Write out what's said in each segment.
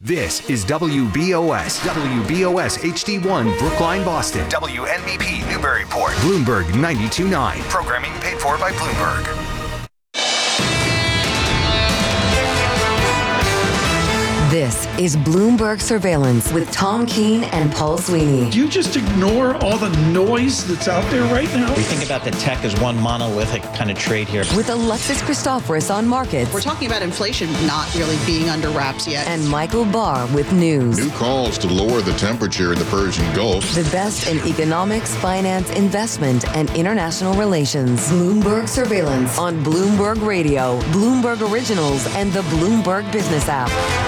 This is WBOS HD1 Brookline, Boston. WNBP Newburyport. Bloomberg 92.9. Programming paid for by Bloomberg. This is Bloomberg Surveillance with Tom Keene and Paul Sweeney. Do you just ignore all the noise that's out there right now? We think about the tech as one monolithic kind of trade here. With Alexis Christoforous on markets. We're talking about inflation not really being under wraps yet. And Michael Barr with news. New calls to lower the temperature in the Persian Gulf. The best in economics, finance, investment, and international relations. Bloomberg Surveillance on Bloomberg Radio, Bloomberg Originals, and the Bloomberg Business app.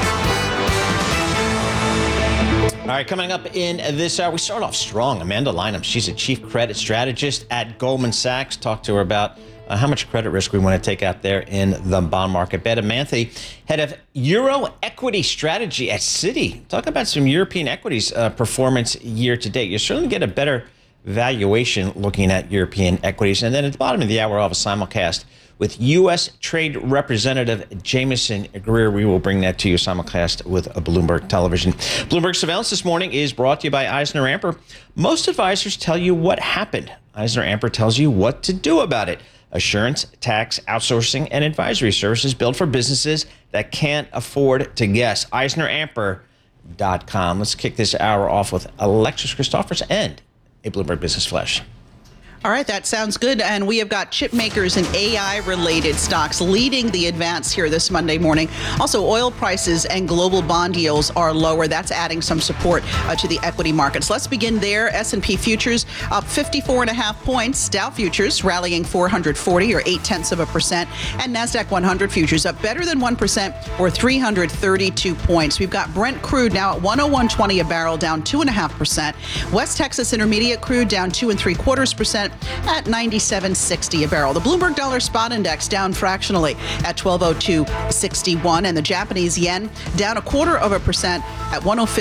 All right, coming up in this hour, we start off strong. Amanda Lynham, she's a chief credit strategist at Goldman Sachs. Talk to her about how much credit risk we want to take out there in the bond market. Beta Manthe, head of Euro equity strategy at Citi. Talk about some European equities performance year to date. You certainly get a better valuation looking at European equities. And then at the bottom of the hour, we'll have a simulcast with U.S. Trade Representative Jameson Greer. We will bring that to you simulcast with a Bloomberg Television. Bloomberg Surveillance this morning is brought to you by EisnerAmper. Most advisors tell you what happened. EisnerAmper tells you what to do about it. Assurance, tax, outsourcing, and advisory services built for businesses that can't afford to guess. EisnerAmper.com. Let's kick this hour off with Alexis Christoforous and a Bloomberg Business Flash. All right, that sounds good. And we have got chip makers and AI-related stocks leading the advance here this Monday morning. Also, oil prices and global bond yields are lower. That's adding some support to the equity markets. Let's begin there. S&P futures up 54.5 points. Dow futures rallying 440 or 0.8%. And NASDAQ 100 futures up better than 1% or 332 points. We've got Brent crude now at 101.20 a barrel, down 2.5%. West Texas Intermediate crude down 2.75% at 97.60 a barrel. The Bloomberg Dollar Spot Index down fractionally at 1202.61, and the Japanese yen down 0.25% at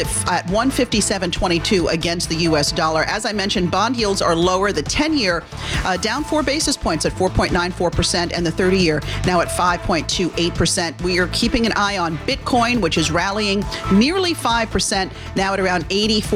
157.22 against the U.S. dollar. As I mentioned, bond yields are lower. The 10-year down 4 basis points at 4.94%, and the 30-year now at 5.28%. We are keeping an eye on Bitcoin, which is rallying nearly 5%, now at around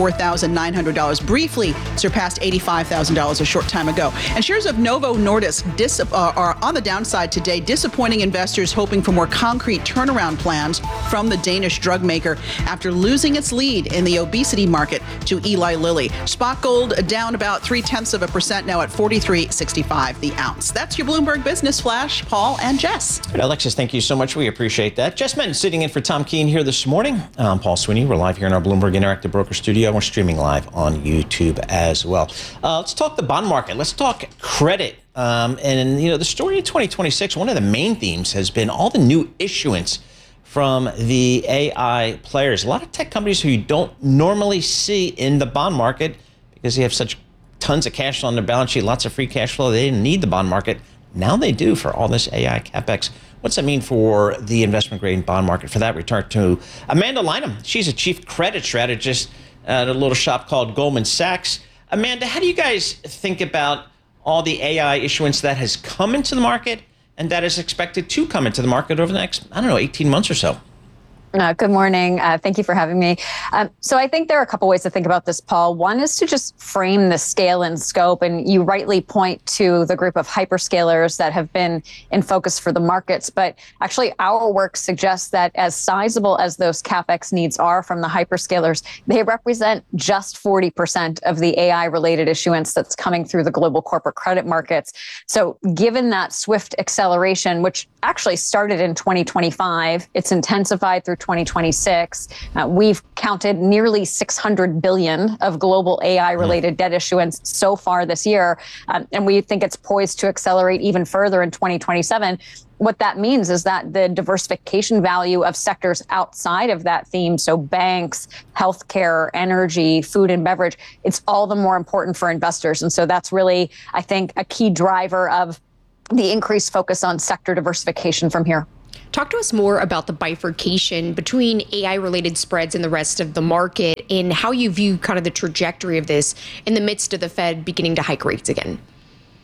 $84,900. Briefly surpassed $85,000 a short time ago. And shares of Novo Nordisk are on the downside today, disappointing investors hoping for more concrete turnaround plans from the Danish drug maker after losing its lead in the obesity market to Eli Lilly. Spot gold down about 0.3%, now at 43.65 the ounce. That's your Bloomberg Business Flash. Paul and Jess. Alexis, thank you so much. We appreciate that. Jess Menton sitting in for Tom Keene here this morning. I'm Paul Sweeney. We're live here in our Bloomberg Interactive Broker Studio. We're streaming live on YouTube as well. Let's talk the bond market. Let's talk credit. And, you know, the story in 2026, one of the main themes has been all the new issuance from the AI players. A lot of tech companies who you don't normally see in the bond market because they have such tons of cash on their balance sheet, lots of free cash flow. They didn't need the bond market. Now they do for all this AI capex. What's that mean for the investment grade bond market? For that, we turn to Amanda Lynham. She's a chief credit strategist at a little shop called Goldman Sachs. Amanda, how do you guys think about all the AI issuance that has come into the market and that is expected to come into the market over the next, 18 months or so? Good morning. Thank you for having me. So I think there are a couple ways to think about this, Paul. One is to just frame the scale and scope. And you rightly point to the group of hyperscalers that have been in focus for the markets. But actually, our work suggests that as sizable as those CapEx needs are from the hyperscalers, they represent just 40% of the AI-related issuance that's coming through the global corporate credit markets. So given that swift acceleration, which actually started in 2025, it's intensified through 2026. We've counted nearly $600 billion of global AI-related debt issuance so far this year, and we think it's poised to accelerate even further in 2027. What that means is that the diversification value of sectors outside of that theme, so banks, healthcare, energy, food and beverage, it's all the more important for investors. And so that's really, I think, a key driver of the increased focus on sector diversification from here. Talk to us more about the bifurcation between AI-related spreads and the rest of the market and how you view kind of the trajectory of this in the midst of the Fed beginning to hike rates again.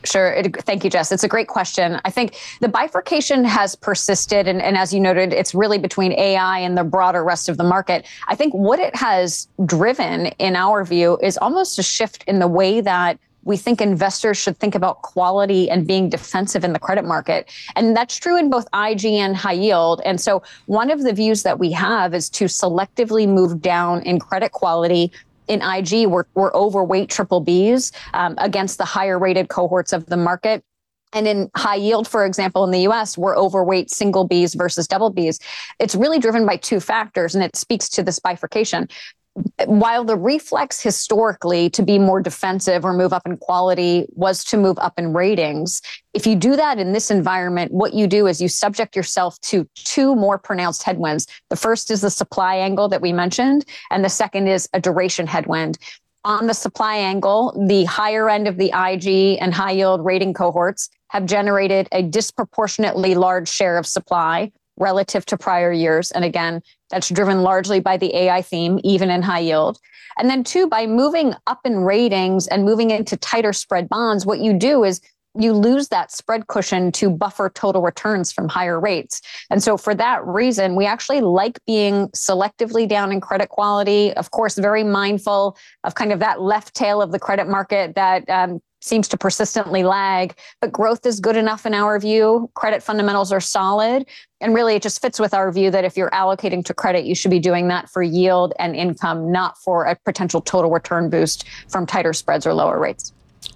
Sure. Thank you, Jess. It's a great question. I think the bifurcation has persisted. And as you noted, it's really between AI and the broader rest of the market. I think what it has driven, in our view, is almost a shift in the way that we think investors should think about quality and being defensive in the credit market. And that's true in both IG and high yield. And so one of the views that we have is to selectively move down in credit quality. In IG, we're overweight triple Bs against the higher rated cohorts of the market. And in high yield, for example, in the US, we're overweight single Bs versus double Bs. It's really driven by two factors, and it speaks to this bifurcation. While the reflex historically to be more defensive or move up in quality was to move up in ratings, if you do that in this environment, what you do is you subject yourself to two more pronounced headwinds. The first is the supply angle that we mentioned, and the second is a duration headwind. On the supply angle, the higher end of the IG and high yield rating cohorts have generated a disproportionately large share of supply relative to prior years. And again, that's driven largely by the AI theme, even in high yield. And then two, by moving up in ratings and moving into tighter spread bonds, what you do is you lose that spread cushion to buffer total returns from higher rates. And so for that reason, we actually like being selectively down in credit quality, of course, very mindful of kind of that left tail of the credit market that seems to persistently lag, but growth is good enough in our view. Credit fundamentals are solid. And really, it just fits with our view that if you're allocating to credit, you should be doing that for yield and income, not for a potential total return boost from tighter spreads or lower rates.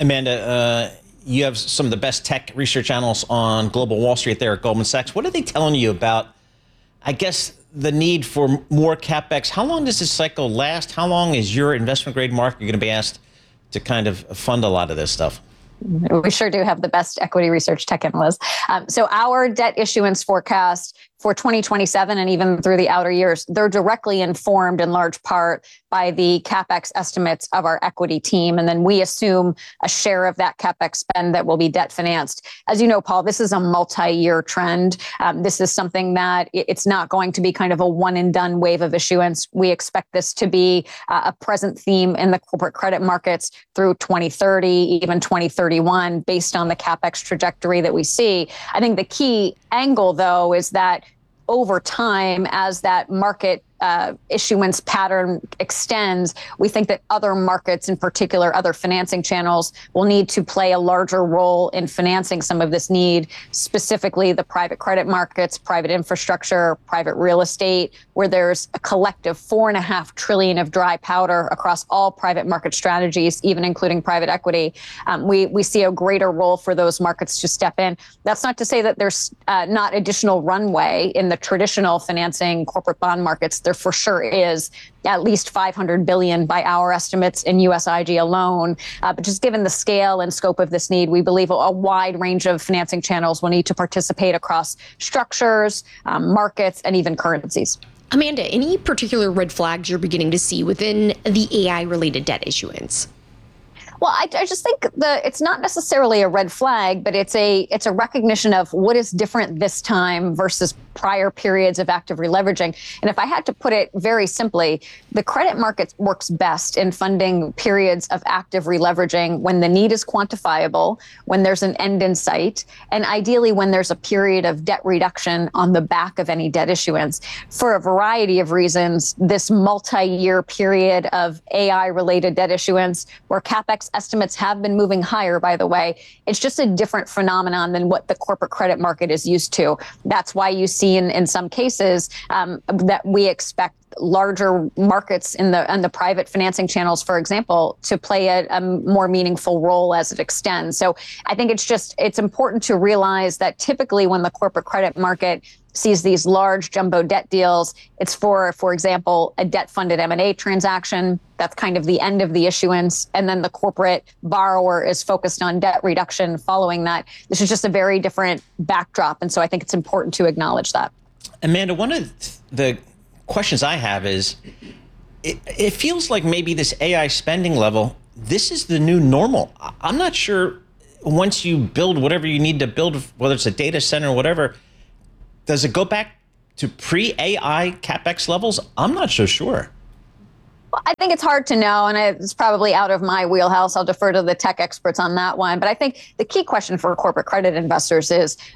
Amanda, you have some of the best tech research analysts on Global Wall Street there at Goldman Sachs. What are they telling you about, I guess, the need for more CapEx? How long does this cycle last? How long is your investment grade market going to be asked to kind of fund a lot of this stuff? We sure do have the best equity research tech analysts. So our debt issuance forecast for 2027 and even through the outer years, they're directly informed in large part by the CapEx estimates of our equity team. And then we assume a share of that CapEx spend that will be debt financed. As you know, Paul, this is a multi-year trend. This is something that it's not going to be kind of a one and done wave of issuance. We expect this to be a present theme in the corporate credit markets through 2030, even 2031, based on the CapEx trajectory that we see. I think the key angle, though, is that over time, as that market issuance pattern extends, we think that other markets, in particular, other financing channels, will need to play a larger role in financing some of this need, specifically the private credit markets, private infrastructure, private real estate, where there's a collective $4.5 trillion of dry powder across all private market strategies, even including private equity. We see a greater role for those markets to step in. That's not to say that there's not additional runway in the traditional financing corporate bond markets. There for sure is at least $500 billion by our estimates in US IG alone. But just given the scale and scope of this need, we believe a wide range of financing channels will need to participate across structures, markets, and even currencies. Amanda, any particular red flags you're beginning to see within the AI-related debt issuance? Well, I just think it's not necessarily a red flag, but it's a recognition of what is different this time versus prior periods of active releveraging. And if I had to put it very simply, the credit market works best in funding periods of active releveraging when the need is quantifiable, when there's an end in sight, and ideally when there's a period of debt reduction on the back of any debt issuance. For a variety of reasons, this multi-year period of AI-related debt issuance, where CapEx estimates have been moving higher, by the way, it's just a different phenomenon than what the corporate credit market is used to. That's why you see in some cases that we expect larger markets in the private financing channels, for example, to play a more meaningful role as it extends. So I think it's important to realize that typically when the corporate credit market sees these large jumbo debt deals, it's for example, a debt-funded M&A transaction. That's kind of the end of the issuance. And then the corporate borrower is focused on debt reduction following that. This is just a very different backdrop. And so I think it's important to acknowledge that. Amanda, one of the questions I have is, it feels like maybe this AI spending level, this is the new normal. I'm not sure once you build whatever you need to build, whether it's a data center or whatever, does it go back to pre-AI CapEx levels? I'm not so sure. Well, I think it's hard to know, and it's probably out of my wheelhouse. I'll defer to the tech experts on that one. But I think the key question for corporate credit investors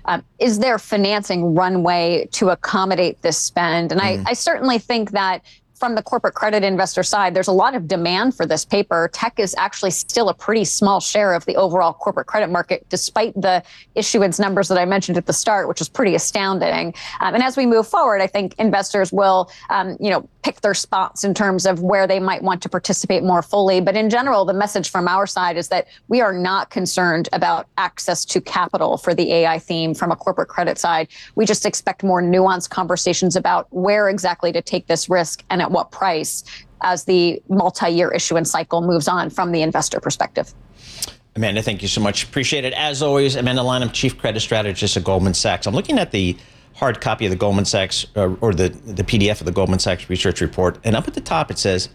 is there financing runway to accommodate this spend? And I certainly think that from the corporate credit investor side, there's a lot of demand for this paper. Tech is actually still a pretty small share of the overall corporate credit market, despite the issuance numbers that I mentioned at the start, which is pretty astounding. And as we move forward, I think investors will, pick their spots in terms of where they might want to participate more fully. But in general, the message from our side is that we are not concerned about access to capital for the AI theme from a corporate credit side. We just expect more nuanced conversations about where exactly to take this risk and at what price as the multi-year issuance cycle moves on from the investor perspective. Amanda, thank you so much. Appreciate it. As always, Amanda Lineham, Chief Credit Strategist at Goldman Sachs. I'm looking at the hard copy of the Goldman Sachs, or the PDF of the Goldman Sachs research report. And up at the top, it says,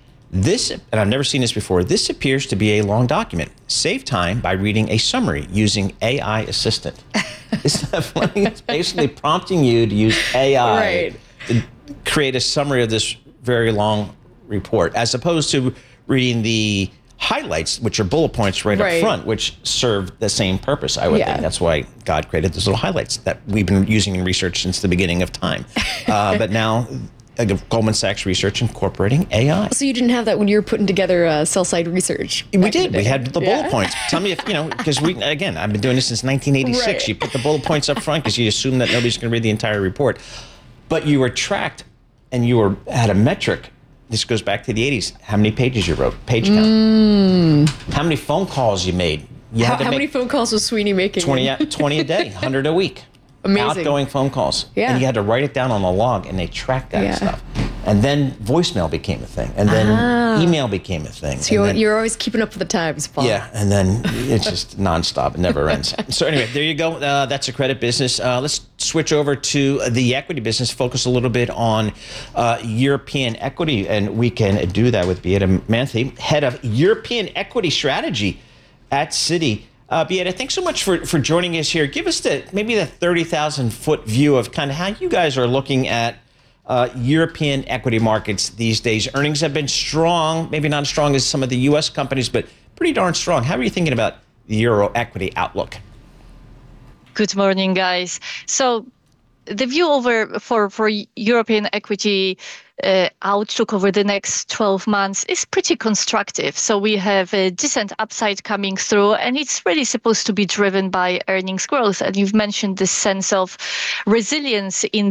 this, and I've never seen this before, this appears to be a long document. Save time by reading a summary using AI Assistant. Isn't that funny? It's basically prompting you to use AI to create a summary of this very long report, as opposed to reading the highlights, which are bullet points right up front, which serve the same purpose, I would think. That's why God created those little highlights that we've been using in research since the beginning of time. But now Goldman Sachs Research incorporating AI. So you didn't have that when you were putting together sell-side research? We did. We had the bullet points. Tell me if, because again, I've been doing this since 1986. You put the bullet points up front because you assume that nobody's going to read the entire report. But you were tracked and you had a metric. This goes back to the 80s. How many pages you wrote, page count. How many phone calls you made. How many phone calls was Sweeney making? 20 a day, 100 a week. Amazing. Outgoing phone calls. Yeah. And you had to write it down on a log, and they tracked that stuff. And then voicemail became a thing. And then email became a thing. So you're always keeping up with the times, Paul. Yeah, and then it's just nonstop. It never ends. So anyway, there you go. That's a credit business. Let's switch over to the equity business, focus a little bit on European equity. And we can do that with Beata Manthe, Head of European Equity Strategy at Citi. Beata, thanks so much for joining us here. Give us maybe the 30,000-foot view of kind of how you guys are looking at European equity markets these days. Earnings have been strong, maybe not as strong as some of the U.S. companies, but pretty darn strong. How are you thinking about the Euro equity outlook? Good morning, guys. So the view for European equity outlook over the next 12 months is pretty constructive. So we have a decent upside coming through, and it's really supposed to be driven by earnings growth. And you've mentioned this sense of resilience in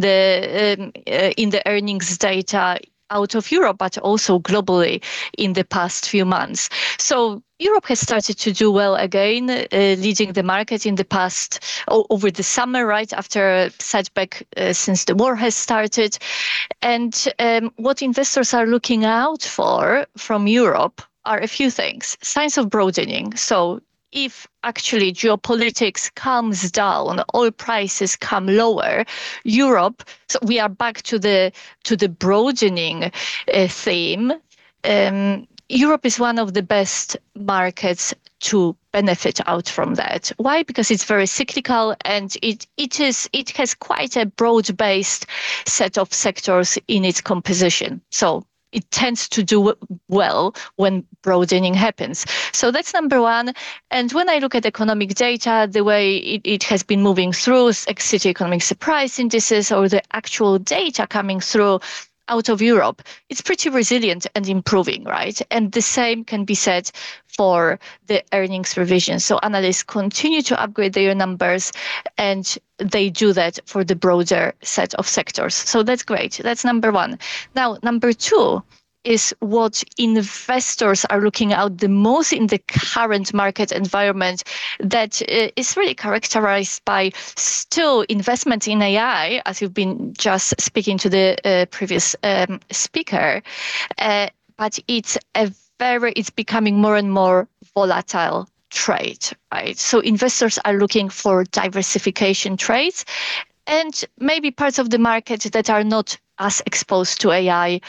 the earnings data out of Europe, but also globally in the past few months. So Europe has started to do well again, leading the market in the past, over the summer, right after a setback since the war has started. And what investors are looking out for from Europe are a few things. Signs of broadening. So if actually geopolitics calms down, oil prices come lower, Europe, so we are back to the broadening theme. Europe is one of the best markets to benefit out from that. Why? Because it's very cyclical, and it has quite a broad-based set of sectors in its composition. So it tends to do well when broadening happens. So that's number one. And when I look at economic data, the way it has been moving through Citi Economic Surprise Indices or the actual data coming through out of Europe, it's pretty resilient and improving, right? And the same can be said for the earnings revision. So analysts continue to upgrade their numbers, and they do that for the broader set of sectors. So that's great. That's number one. Now, number two is what investors are looking out the most in the current market environment that is really characterized by still investment in AI, as you've been just speaking to the previous speaker, but it's becoming more and more volatile trade, right? So investors are looking for diversification trades and maybe parts of the market that are not as exposed to AI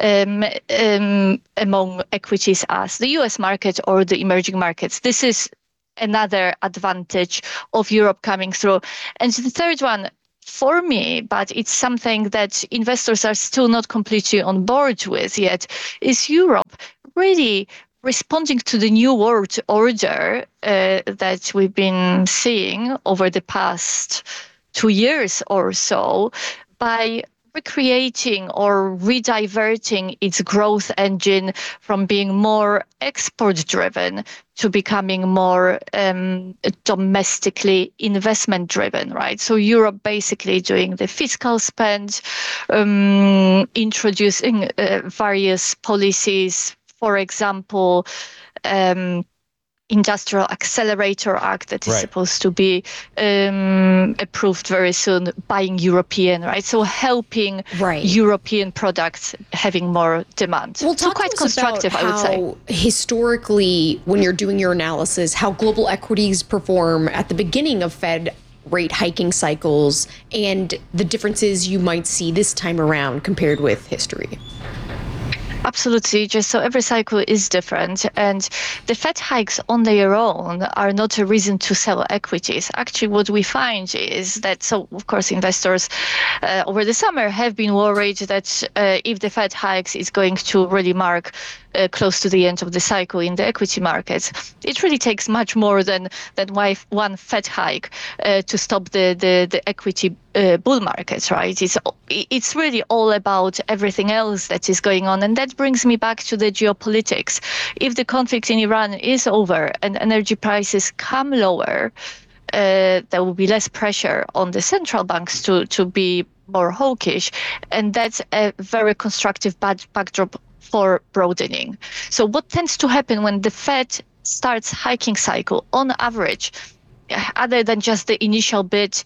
among equities as the US market or the emerging markets. This is another advantage of Europe coming through. And the third one, for me, but it's something that investors are still not completely on board with yet, is Europe really responding to the new world order that we've been seeing over the past 2 years or so by recreating or rediverting its growth engine from being more export-driven to becoming more domestically investment-driven, right? So Europe basically doing the fiscal spend, introducing various policies, for example, Industrial Accelerator Act that is supposed to be approved very soon, buying European, right? So helping European products having more demand. Well, so quite constructive, I would say. Historically, when you're doing your analysis, how global equities perform at the beginning of Fed rate hiking cycles and the differences you might see this time around compared with history. Absolutely. Just so every cycle is different, and the Fed hikes on their own are not a reason to sell equities. Actually, what we find is that, so of course, investors over the summer have been worried that if the Fed hikes is going to really mark close to the end of the cycle in the equity markets. It really takes much more than one Fed hike to stop the equity bull markets, right? It's really all about everything else that is going on. And that brings me back to the geopolitics. If the conflict in Iran is over and energy prices come lower, there will be less pressure on the central banks to be more hawkish. And that's a very constructive backdrop for broadening. So what tends to happen when the Fed starts hiking cycle on average, other than just the initial bit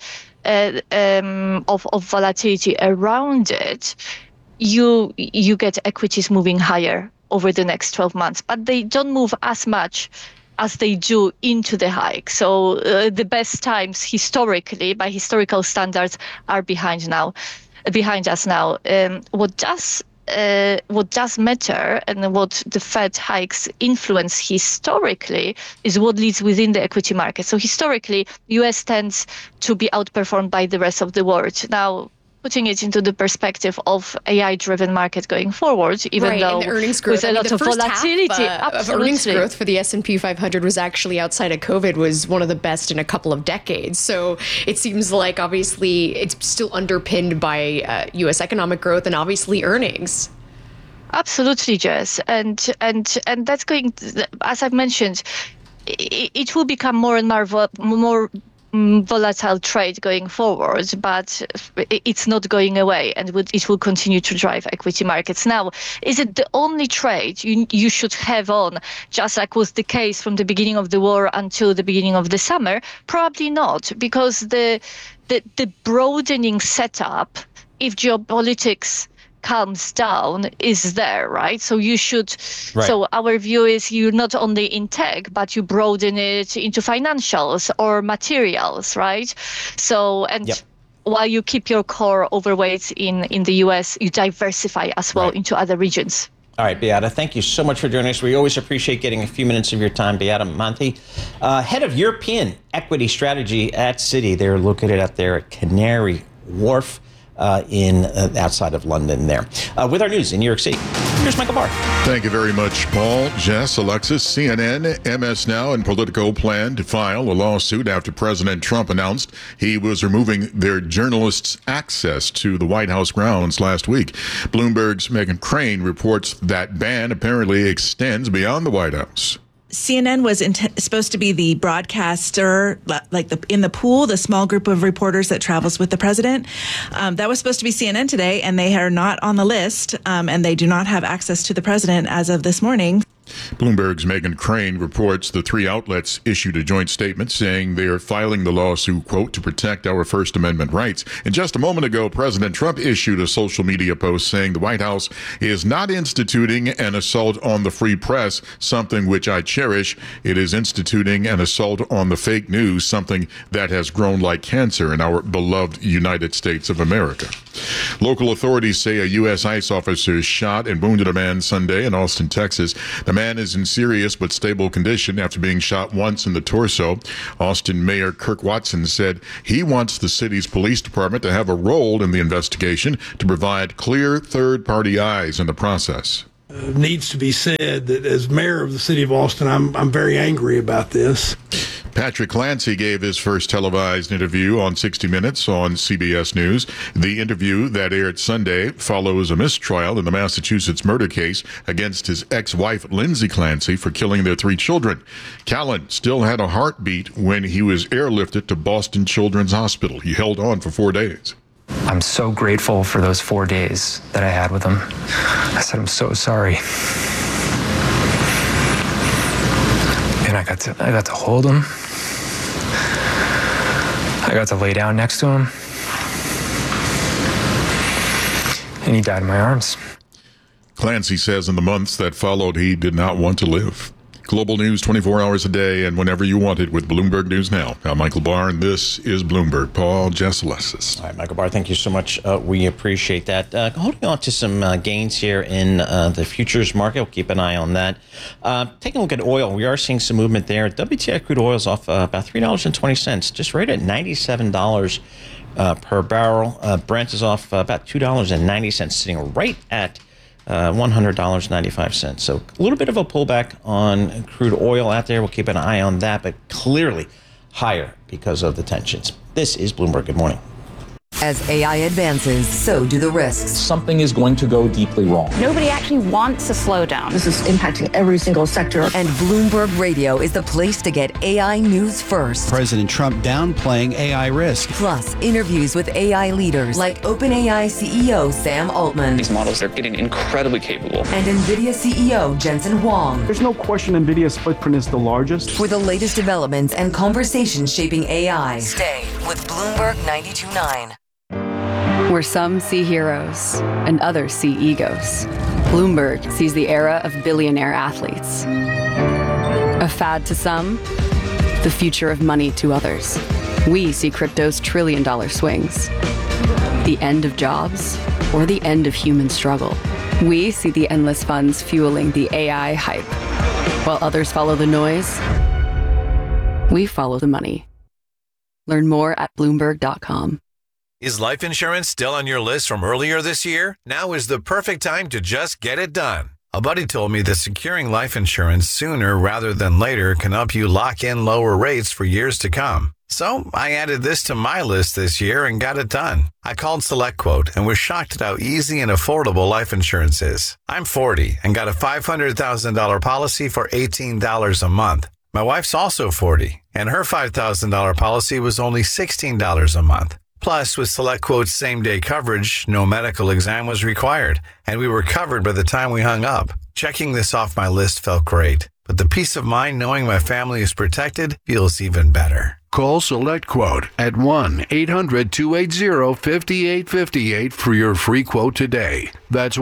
of volatility around it, you get equities moving higher over the next 12 months, but they don't move as much as they do into the hike. So the best times historically, by historical standards, are behind us now. What does matter and what the Fed hikes influence historically is what leads within the equity market. So historically, US tends to be outperformed by the rest of the world. Now, putting it into the perspective of AI-driven market going forward, even though and the earnings growth, with a lot of volatility, of earnings growth for the S&P 500 was actually outside of COVID was one of the best in a couple of decades. So it seems like obviously it's still underpinned by U.S. economic growth and obviously earnings. Absolutely, Jess, and that's going, as I've mentioned, it will become more and more volatile trade going forward, but it's not going away, and it will continue to drive equity markets. Now, is it the only trade you should have on, just like was the case from the beginning of the war until the beginning of the summer? Probably not, because the broadening setup, if geopolitics calms down, is there, right? So you should, so our view is you not only in tech, but you broaden it into financials or materials, right? So, and while you keep your core overweight in the US, you diversify as well into other regions. All right, Beata, thank you so much for joining us. We always appreciate getting a few minutes of your time. Beata Monti, head of European equity strategy at Citi. They're located out there at Canary Wharf. Outside of London there. With our news in New York City, here's Michael Barr. Thank you very much, Paul, Jess, Alexis. CNN, MS Now, and Politico plan to file a lawsuit after President Trump announced he was removing their journalists' access to the White House grounds last week. Bloomberg's Megyn Crane reports that ban apparently extends beyond the White House. CNN was supposed to be the broadcaster, like in the pool, the small group of reporters that travels with the president. That was supposed to be CNN today, and they are not on the list, and they do not have access to the president as of this morning. Bloomberg's Megyn Crane reports the three outlets issued a joint statement saying they are filing the lawsuit, quote, to protect our First Amendment rights. And just a moment ago, President Trump issued a social media post saying the White House is not instituting an assault on the free press, something which I cherish. It is instituting an assault on the fake news, something that has grown like cancer in our beloved United States of America. Local authorities say a U.S. ICE officer shot and wounded a man Sunday in Austin, Texas. The man is in serious but stable condition after being shot once in the torso. Austin Mayor Kirk Watson said he wants the city's police department to have a role in the investigation to provide clear third-party eyes in the process. Needs to be said that as mayor of the city of Austin, I'm very angry about this. Patrick Clancy gave his first televised interview on 60 Minutes on CBS News. The interview that aired Sunday follows a mistrial in the Massachusetts murder case against his ex-wife, Lindsay Clancy, for killing their 3 children. Callen still had a heartbeat when he was airlifted to Boston Children's Hospital. He held on for 4 days. I'm so grateful for those 4 days that I had with him. I said, I'm so sorry. And I got to hold him. I got to lay down next to him. And he died in my arms. Clancy says in the months that followed, he did not want to live. Global news 24 hours a day and whenever you want it with Bloomberg News Now. I'm Michael Barr, and this is Bloomberg. Paul Jesselessis. All right, Michael Barr, thank you so much. We appreciate that. Holding on to some gains here in the futures market. We'll keep an eye on that. Taking a look at oil, we are seeing some movement there. WTI crude oil is off about $3.20, just right at $97 per barrel. Brent is off about $2.90, sitting right at $100.95. So a little bit of a pullback on crude oil out there. We'll keep an eye on that, but clearly higher because of the tensions. This is Bloomberg. Good morning. As AI advances, so do the risks. Something is going to go deeply wrong. Nobody actually wants a slowdown. This is impacting every single sector. And Bloomberg Radio is the place to get AI news first. President Trump downplaying AI risk. Plus, interviews with AI leaders like OpenAI CEO Sam Altman. These models are getting incredibly capable. And NVIDIA CEO Jensen Huang. There's no question NVIDIA's footprint is the largest. For the latest developments and conversations shaping AI, stay with Bloomberg 92.9. Where some see heroes and others see egos, Bloomberg sees the era of billionaire athletes. A fad to some, the future of money to others. We see crypto's trillion-dollar swings. The end of jobs or the end of human struggle. We see the endless funds fueling the AI hype. While others follow the noise, we follow the money. Learn more at Bloomberg.com. Is life insurance still on your list from earlier this year? Now is the perfect time to just get it done. A buddy told me that securing life insurance sooner rather than later can help you lock in lower rates for years to come. So I added this to my list this year and got it done. I called SelectQuote and was shocked at how easy and affordable life insurance is. I'm 40 and got a $500,000 policy for $18 a month. My wife's also 40 and her $5,000 policy was only $16 a month. Plus, with SelectQuote's same-day coverage, no medical exam was required, and we were covered by the time we hung up. Checking this off my list felt great, but the peace of mind knowing my family is protected feels even better. Call SelectQuote at 1-800-280-5858 for your free quote today. That's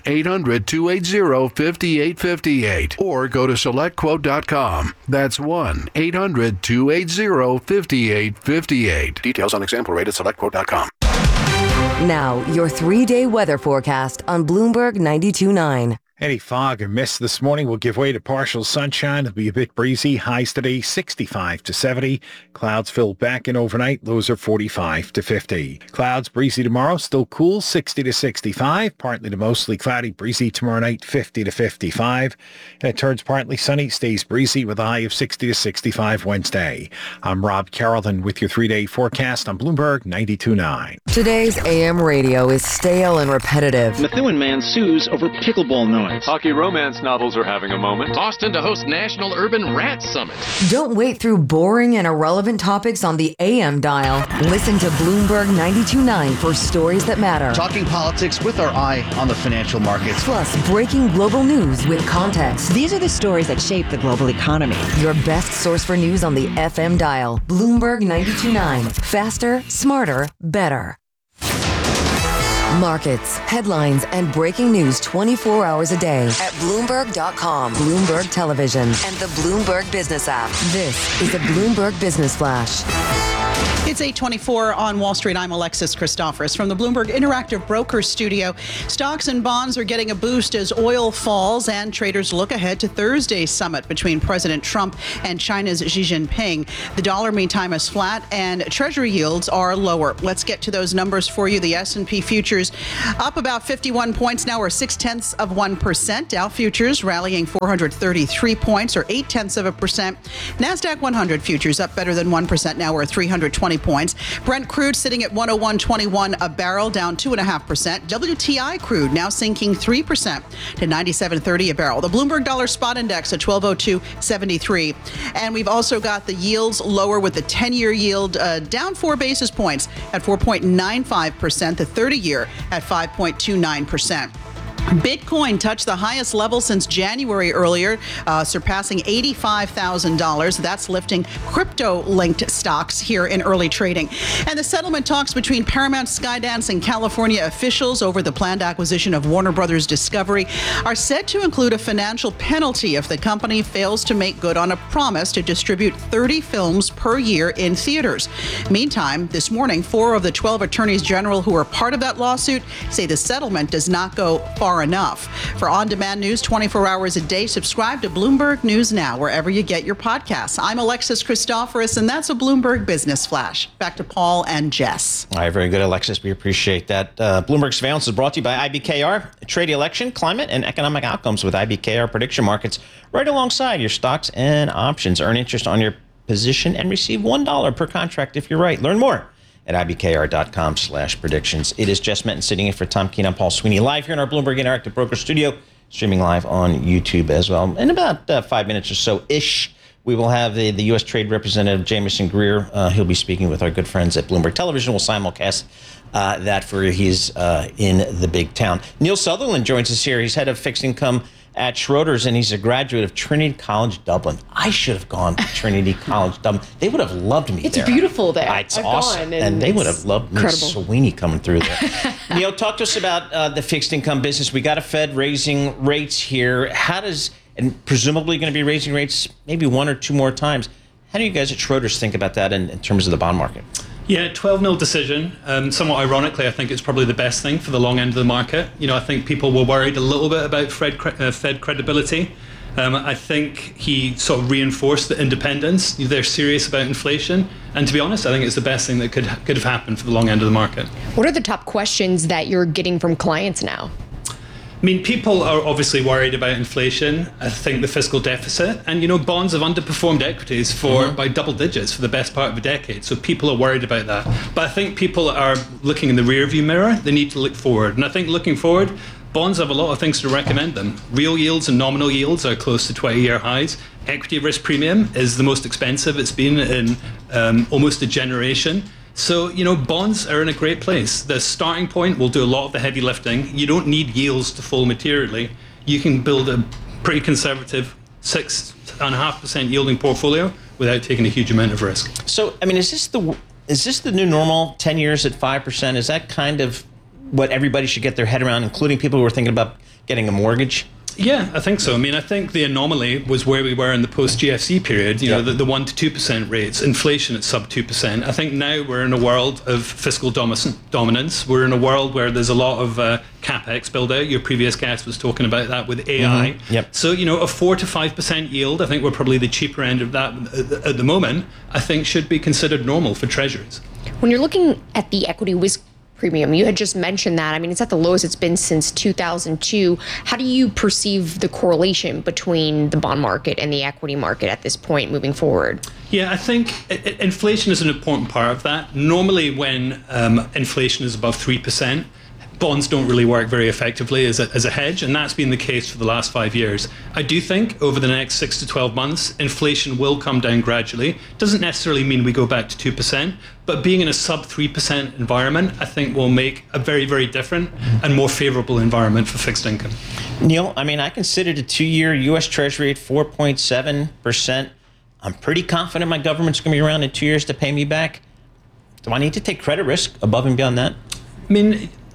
1-800-280-5858. Or go to SelectQuote.com. That's 1-800-280-5858. Details on example rate at SelectQuote.com. Now, your 3-day weather forecast on Bloomberg 92.9. Any fog or mist this morning will give way to partial sunshine. It'll be a bit breezy. Highs today 65 to 70. Clouds fill back in overnight. Lows are 45 to 50. Clouds breezy tomorrow. Still cool 60 to 65. Partly to mostly cloudy. Breezy tomorrow night 50 to 55. And it turns partly sunny. Stays breezy with a high of 60 to 65 Wednesday. I'm Rob Carrollton with your 3-day forecast on Bloomberg 92.9. Today's AM radio is stale and repetitive. Methuen man sues over pickleball noise. Hockey romance novels are having a moment. Austin to host National Urban Rat Summit. Don't wait through boring and irrelevant topics on the AM dial. Listen to Bloomberg 92.9 for stories that matter. Talking politics with our eye on the financial markets. Plus, breaking global news with context. These are the stories that shape the global economy. Your best source for news on the FM dial. Bloomberg 92.9. Faster, smarter, better. Markets, headlines, and breaking news 24 hours a day at Bloomberg.com, Bloomberg Television, and the Bloomberg Business app. This is a Bloomberg Business Flash. It's 8:24 on Wall Street. I'm Alexis Christoforous from the Bloomberg Interactive Brokers Studio. Stocks and bonds are getting a boost as oil falls, and traders look ahead to Thursday's summit between President Trump and China's Xi Jinping. The dollar, meantime, is flat, and Treasury yields are lower. Let's get to those numbers for you. The S&P futures up about 51 points now, or 0.6%. Dow futures rallying 433 points, or 0.8%. NASDAQ 100 futures up better than 1% now, or 320 points. Brent crude sitting at 101.21 a barrel, down 2.5%. WTI crude now sinking 3% to 97.30 a barrel. The Bloomberg Dollar Spot Index at 1202.73. And we've also got the yields lower, with the 10-year yield down 4 basis points at 4.95%. The 30-year at 5.29%. Bitcoin touched the highest level since January earlier, surpassing $85,000. That's lifting crypto-linked stocks here in early trading. And the settlement talks between Paramount, Skydance, and California officials over the planned acquisition of Warner Brothers Discovery are said to include a financial penalty if the company fails to make good on a promise to distribute 30 films per year in theaters. Meantime, this morning, 4 of the 12 attorneys general who are part of that lawsuit say the settlement does not go far enough. For on-demand news 24 hours a day, subscribe to Bloomberg News Now, wherever you get your podcasts. I'm Alexis Christoforous, and that's a Bloomberg Business Flash. Back to Paul and Jess. All right, very good, Alexis. We appreciate that. Bloomberg Surveillance is brought to you by IBKR. Trade election, climate, and economic outcomes with IBKR prediction markets right alongside your stocks and options. Earn interest on your position and receive $1 per contract if you're right. Learn more at ibkr.com/predictions. It is Jess Menton sitting in for Tom Keene. I'm Paul Sweeney, live here in our Bloomberg Interactive Broker Studio, streaming live on YouTube as well. In about 5 minutes or so-ish, we will have the U.S. Trade Representative Jamieson Greer. He'll be speaking with our good friends at Bloomberg Television. We'll simulcast that for you. He's in the big town. Neil Sutherland joins us here. He's head of fixed income at Schroders, and he's a graduate of Trinity College Dublin. I should have gone to Trinity College Dublin. They would have loved me there. It's beautiful there. It's awesome. And they would have loved me, Sweeney, coming through there. Neil, talk to us about the fixed income business. We got a Fed raising rates here. How does, and presumably going to be raising rates maybe 1 or 2 more times. How do you guys at Schroders think about that in terms of the bond market? Yeah, 12-0 decision. Somewhat ironically, I think it's probably the best thing for the long end of the market. You know, I think people were worried a little bit about Fed credibility. I think he sort of reinforced the independence. They're serious about inflation. And to be honest, I think it's the best thing that could have happened for the long end of the market. What are the top questions that you're getting from clients now? I mean, people are obviously worried about inflation. I think the fiscal deficit, and you know, bonds have underperformed equities by double digits for the best part of a decade. So people are worried about that. But I think people are looking in the rearview mirror. They need to look forward. And I think looking forward, bonds have a lot of things to recommend them. Real yields and nominal yields are close to 20-year highs. Equity risk premium is the most expensive it's been in almost a generation. So, you know, bonds are in a great place. The starting point will do a lot of the heavy lifting. You don't need yields to fall materially. You can build a pretty conservative 6.5% yielding portfolio without taking a huge amount of risk. So, I mean, is this the new normal, 10 years at 5%? Is that kind of what everybody should get their head around, including people who are thinking about getting a mortgage? Yeah, I think so. I mean, I think the anomaly was where we were in the post-GFC period, you know, the 1 to 2% rates, inflation at sub 2%. I think now we're in a world of fiscal dominance. We're in a world where there's a lot of CapEx build out. Your previous guest was talking about that with AI. So, you know, a 4 to 5% yield, I think we're probably the cheaper end of that at the moment, I think should be considered normal for treasuries. When you're looking at the equity risk premium, you had just mentioned that. I mean, it's at the lowest it's been since 2002. How do you perceive the correlation between the bond market and the equity market at this point moving forward? Yeah, I think inflation is an important part of that. Normally when inflation is above 3%, bonds don't really work very effectively as a hedge, and that's been the case for the last 5 years. I do think over the next 6 to 12 months, inflation will come down gradually. Doesn't necessarily mean we go back to 2%, but being in a sub 3% environment, I think will make a very, very different and more favorable environment for fixed income. Neil, I mean, I considered a 2-year U.S. Treasury at 4.7%. I'm pretty confident my government's going to be around in 2 years to pay me back. Do I need to take credit risk above and beyond that? I mean,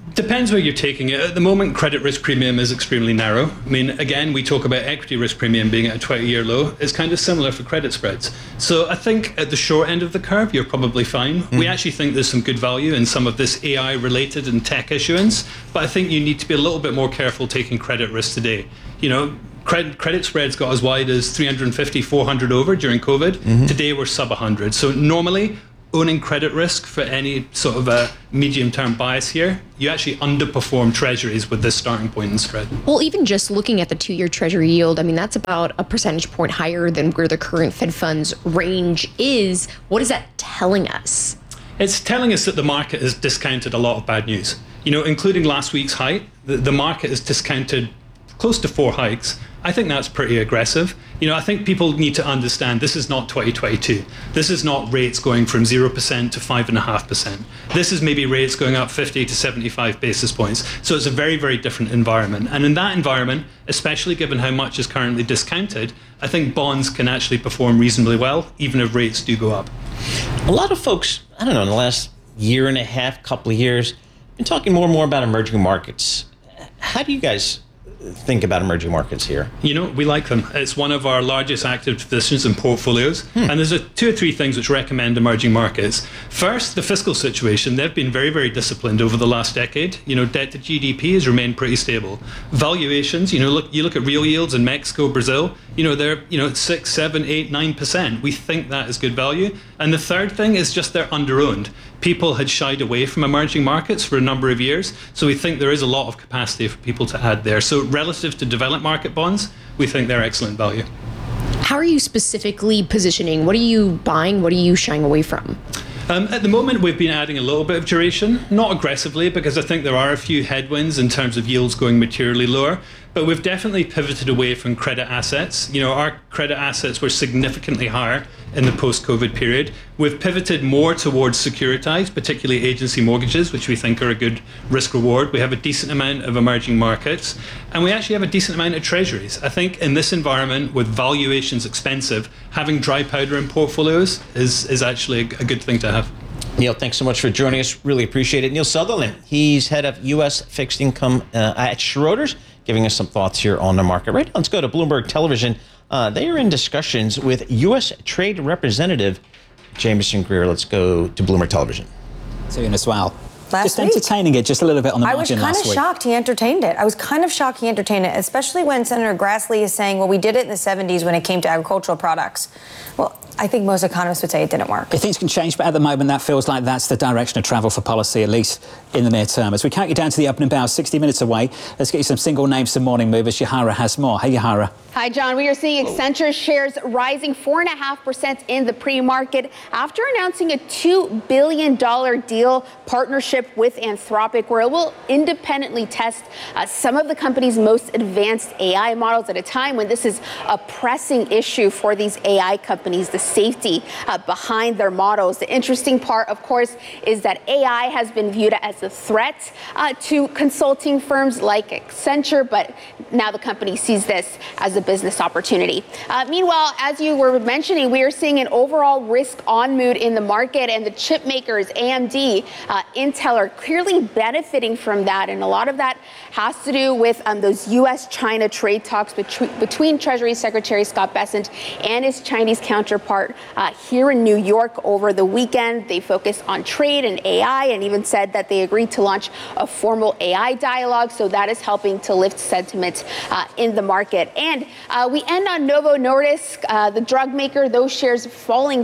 Depends where you're taking it. At the moment, credit risk premium is extremely narrow. I mean, again, we talk about equity risk premium being at a 20-year low. It's kind of similar for credit spreads. So I think at the short end of the curve, you're probably fine. We actually think there's some good value in some of this AI-related and tech issuance, but I think you need to be a little bit more careful taking credit risk today. You know, credit spreads got as wide as 350, 400 over during COVID. Today, we're sub 100. So normally, owning credit risk for any sort of a medium-term bias here, you actually underperform treasuries with this starting point and spread. Well, even just looking at the 2-year treasury yield, I mean, that's about a percentage point higher than where the current Fed funds range is. What is that telling us? It's telling us that the market has discounted a lot of bad news. You know, including last week's hike, the market has discounted close to 4 hikes. I think that's pretty aggressive. You know, I think people need to understand this is not 2022. This is not rates going from 0% to 5.5%. This is maybe rates going up 50 to 75 basis points. So it's a very, very different environment. And in that environment, especially given how much is currently discounted, I think bonds can actually perform reasonably well, even if rates do go up. A lot of folks, I don't know, in the last year and a half, couple of years, been talking more and more about emerging markets. How do you guys think about emerging markets here? You know, we like them. It's one of our largest active positions and portfolios. And there's 2 or 3 things which recommend emerging markets. First, the fiscal situation. They've been very, very disciplined over the last decade. You know, debt to GDP has remained pretty stable. Valuations, you know, you look at real yields in Mexico, Brazil, you know, they're, 6, 7, 8, 9%. We think that is good value. And the third thing is just they're under-owned. People had shied away from emerging markets for a number of years, so we think there is a lot of capacity for people to add there. So relative to developed market bonds, we think they're excellent value. How are you specifically positioning? What are you buying? What are you shying away from? At the moment, we've been adding a little bit of duration, not aggressively, because I think there are a few headwinds in terms of yields going materially lower. But we've definitely pivoted away from credit assets. You know, our credit assets were significantly higher in the post-COVID period. We've pivoted more towards securitized, particularly agency mortgages, which we think are a good risk reward. We have a decent amount of emerging markets, and we actually have a decent amount of treasuries. I think in this environment, with valuations expensive, having dry powder in portfolios is actually a good thing to have. Neil, thanks so much for joining us. Really appreciate it. Neil Sutherland, he's head of U.S. fixed income at Schroders, giving us some thoughts here on the market. Right now, let's go to Bloomberg Television. They are in discussions with U.S. Trade Representative Jamieson Greer. Let's go to Bloomberg Television. Soon as well. Just entertaining it just a little bit on the margin last week. I was kind of shocked he entertained it. I was kind of shocked he entertained it, especially when Senator Grassley is saying, well, we did it in the 70s when it came to agricultural products. Well, I think most economists would say it didn't work. Things can change, but at the moment that feels like that's the direction of travel for policy, at least in the near term. As we count you down to the opening bell, 60 minutes away, let's get you some single names, some morning movers. Yahara has more. Hey, Yahara. Hi, John. We are seeing Accenture shares rising 4.5% in the pre-market after announcing a $2 billion deal partnership with Anthropic, where it will independently test some of the company's most advanced AI models at a time when this is a pressing issue for these AI companies, the safety behind their models. The interesting part, of course, is that AI has been viewed as a threat to consulting firms like Accenture, but now the company sees this as a business opportunity. Meanwhile, as you were mentioning, we are seeing an overall risk-on mood in the market, and the chip makers, AMD, Intel, are clearly benefiting from that, and a lot of that has to do with those U.S.-China trade talks between Treasury Secretary Scott Bessent and his Chinese counterpart here in New York over the weekend. They focused on trade and AI and even said that they agreed to launch a formal AI dialogue, so that is helping to lift sentiment in the market. And we end on Novo Nordisk, the drug maker, those shares falling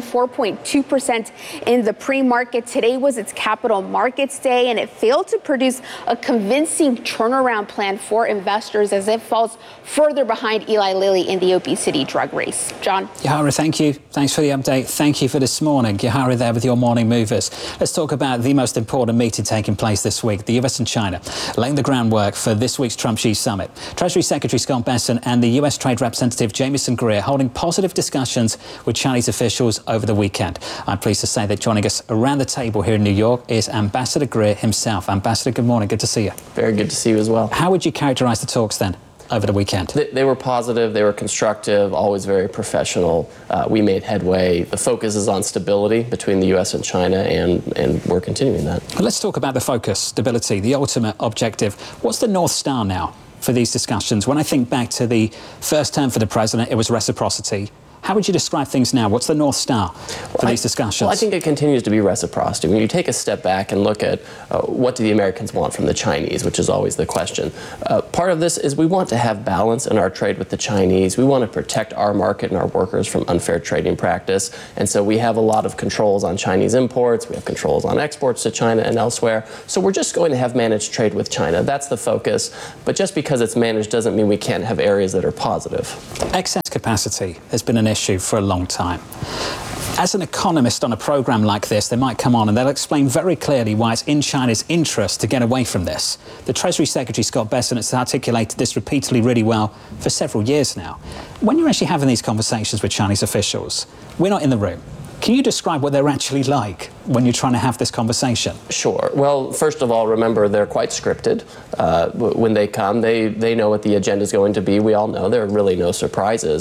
4.2% in the pre-market. Today was its capital markets day, and it failed to produce a convincing turnaround plan for investors as it falls further behind Eli Lilly in the obesity drug race. John? Yahara, thank you. Thanks for the update. Thank you for this morning. Yahara there with your morning movers. Let's talk about the most important meeting taking place this week, the US and China, laying the groundwork for this week's Trump-Xi summit. Treasury Secretary Scott Bessent and the US Trade Representative Jamieson Greer holding positive discussions with Chinese officials over the weekend. I'm pleased to say that joining us around the table here in New York is Ambassador Greer himself. Ambassador, good morning. Good to see you. Very good to see you as well. How would you characterize the talks then? over the weekend? They were positive, they were constructive, always very professional. We made headway. The focus is on stability between the U.S. and China, and we're continuing that. Well, let's talk about the focus, stability, the ultimate objective. What's the North Star now for these discussions? When I think back to the first term for the president, it was reciprocity. How would you describe things now? What's the North Star for these discussions? Well, I think it continues to be reciprocity. When you take a step back and look at what do the Americans want from the Chinese, which is always the question. Part of this is we want to have balance in our trade with the Chinese. We want to protect our market and our workers from unfair trading practice. And so we have a lot of controls on Chinese imports. We have controls on exports to China and elsewhere. So we're just going to have managed trade with China. That's the focus. But just because it's managed doesn't mean we can't have areas that are positive. Excess capacity has been an issue for a long time. As an economist on a program like this, they might come on and they'll explain very clearly why it's in China's interest to get away from this. The Treasury Secretary, Scott Bessent, has articulated this repeatedly really well for several years now. When you're actually having these conversations with Chinese officials, we're not in the room. Can you describe what they're actually like when you're trying to have this conversation? Sure. Well, first of all, remember, they're quite scripted. When they come, they know what the agenda is going to be. We all know there are really no surprises.